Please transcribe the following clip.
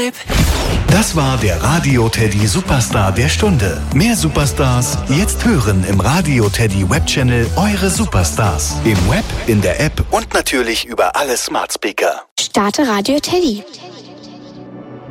Vibe. Das war der Radio Teddy Superstar der Stunde. Mehr Superstars jetzt hören im Radio Teddy Webchannel Eure Superstars. Im Web, in der App und natürlich über alle Smart Speaker. Starte Radio Teddy.